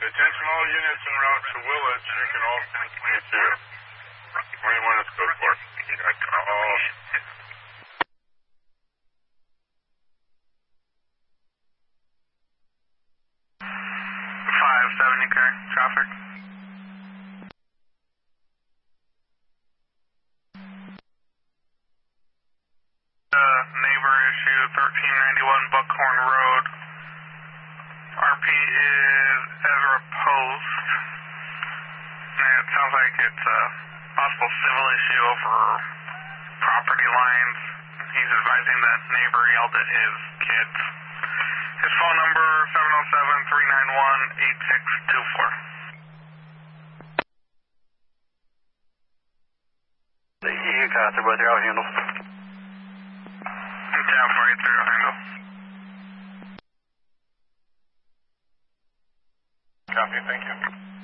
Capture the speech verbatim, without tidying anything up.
Attention all units en route to Willits, you can all twenty-two. twenty-one is code for. You can all... five seventy, car traffic. Uh, neighbor issue thirteen ninety-one Buckhorn Road. R P is Ezra Post. And it sounds like it's a possible civil issue over property lines. He's advising that neighbor yelled at his kids. His phone number seven oh seven, three nine one, eight six two four. You got it, brother. I'll handle. ten four eight three, I'll handle. Copy, thank you.